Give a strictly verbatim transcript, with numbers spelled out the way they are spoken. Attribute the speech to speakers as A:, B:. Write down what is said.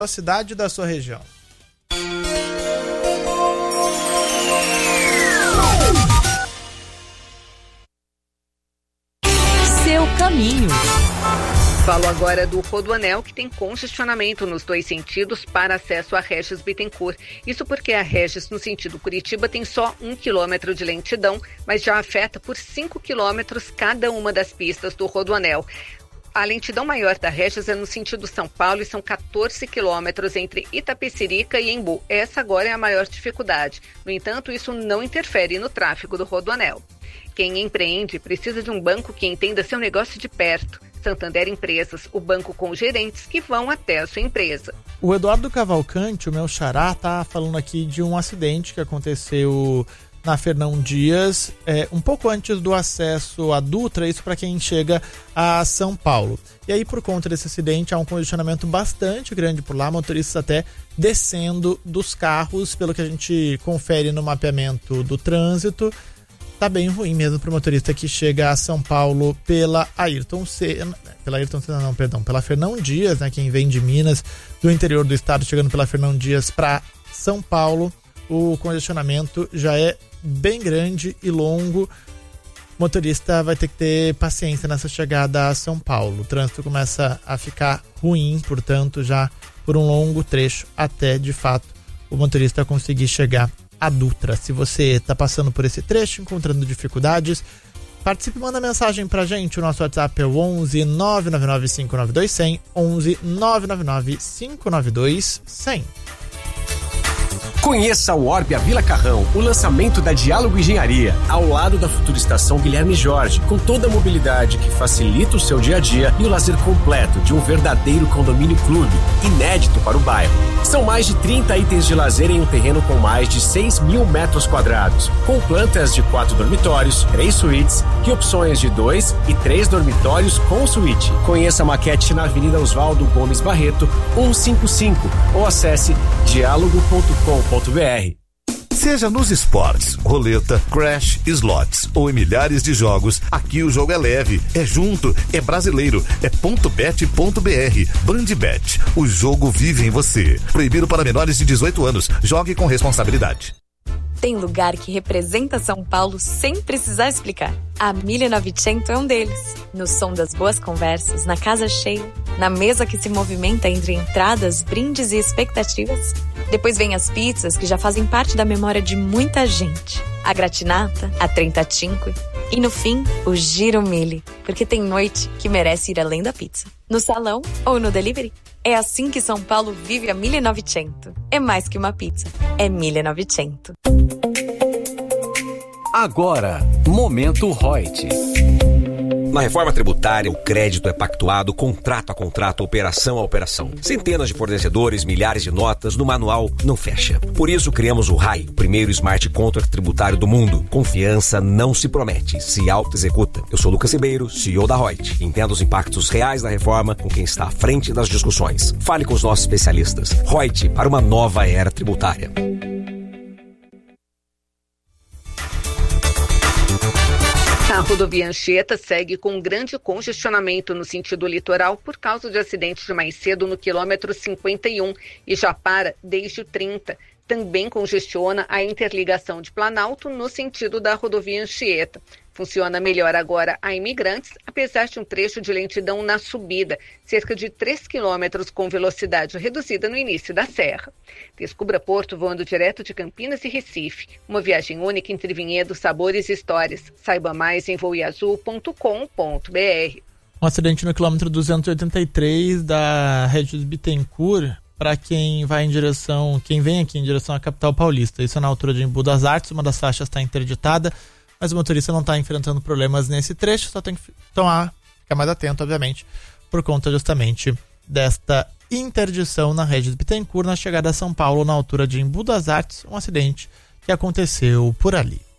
A: da cidade e da sua região.
B: Seu caminho.
C: Falo agora do Rodoanel, que tem congestionamento nos dois sentidos para acesso a Regis Bittencourt. Isso porque a Regis, no sentido Curitiba, tem só um quilômetro de lentidão, mas já afeta por cinco quilômetros cada uma das pistas do Rodoanel. A lentidão maior da Regis é no sentido São Paulo e são quatorze quilômetros entre Itapecerica e Embu. Essa agora é a maior dificuldade. No entanto, isso não interfere no tráfego do Rodoanel. Quem empreende precisa de um banco que entenda seu negócio de perto. Santander Empresas, o banco com gerentes que vão até a sua empresa.
A: O Eduardo Cavalcante, o meu xará, tá falando aqui de um acidente que aconteceu na Fernão Dias, é, um pouco antes do acesso à Dutra, isso para quem chega a São Paulo. E aí, por conta desse acidente, há um congestionamento bastante grande por lá, motoristas até descendo dos carros, pelo que a gente confere no mapeamento do trânsito. Tá bem ruim mesmo para o motorista que chega a São Paulo pela Ayrton Senna, pela Ayrton Senna não, perdão, pela Fernão Dias, né? Quem vem de Minas, do interior do estado, chegando pela Fernão Dias para São Paulo, o congestionamento já é bem grande e longo. O motorista vai ter que ter paciência nessa chegada a São Paulo. O trânsito começa a ficar ruim, portanto, já por um longo trecho, até de fato o motorista conseguir chegar a Dutra. Se você está passando por esse trecho, encontrando dificuldades, participe e manda mensagem pra gente. O nosso WhatsApp é o onze nove nove nove cinco nove dois zero zero, onze nove nove nove cinco nove dois zero zero.
D: Conheça o Orbia Vila Carrão, o lançamento da Diálogo Engenharia, ao lado da futura estação Guilherme Jorge, com toda a mobilidade que facilita o seu dia a dia e o lazer completo de um verdadeiro condomínio clube, inédito para o bairro. São mais de trinta itens de lazer em um terreno com mais de seis mil metros quadrados, com plantas de quatro dormitórios, três suítes e opções de dois e três dormitórios com suíte. Conheça a maquete na Avenida Oswaldo Gomes Barreto, cento e cinquenta e cinco, ou acesse diálogo ponto com ponto br.
E: Seja nos esportes, roleta, crash, slots ou em milhares de jogos, aqui o jogo é leve, é junto, é brasileiro, é ponto bet ponto br. Bandbet, o jogo vive em você. Proibido para menores de dezoito anos. Jogue com responsabilidade.
B: Tem lugar que representa São Paulo sem precisar explicar. A mille e novecento é um deles. No som das boas conversas, na casa cheia, na mesa que se movimenta entre entradas, brindes e expectativas. Depois vem as pizzas que já fazem parte da memória de muita gente. A gratinata, a trentacinque e no fim, o Giro Mille, porque tem noite que merece ir além da pizza. No salão ou no delivery. É assim que São Paulo vive a mille e novecento. É mais que uma pizza, é mille e novecento.
F: Agora, Momento Reut. Na reforma tributária, o crédito é pactuado contrato a contrato, operação a operação. Centenas de fornecedores, milhares de notas, no manual não fecha. Por isso, criamos o R A I, o primeiro smart contract tributário do mundo. Confiança não se promete, se auto-executa. Eu sou Lucas Ribeiro, C E O da Reut. Entenda os impactos reais da reforma com quem está à frente das discussões. Fale com os nossos especialistas. Reut, para uma nova era tributária.
C: A rodovia Anchieta segue com um grande congestionamento no sentido litoral por causa de acidente de mais cedo no quilômetro cinquenta e um e já para desde o trinta. Também congestiona a interligação de Planalto no sentido da rodovia Anchieta. Funciona melhor agora a Imigrantes, apesar de um trecho de lentidão na subida, cerca de três quilômetros com velocidade reduzida no início da serra. Descubra Porto voando direto de Campinas e Recife. Uma viagem única entre vinhedos, sabores e histórias. Saiba mais em voeazul ponto com ponto br.
A: Um acidente no quilômetro duzentos e oitenta e três da Regis Bittencourt, para quem vai em direção, quem vem aqui em direção à capital paulista. Isso é na altura de Embu das Artes, uma das faixas está interditada, mas o motorista não está enfrentando problemas nesse trecho, só tem que tomar, ficar mais atento, obviamente, por conta justamente desta interdição na Regis Bittencourt, na chegada a São Paulo, na altura de Embu das Artes, um acidente que aconteceu por ali.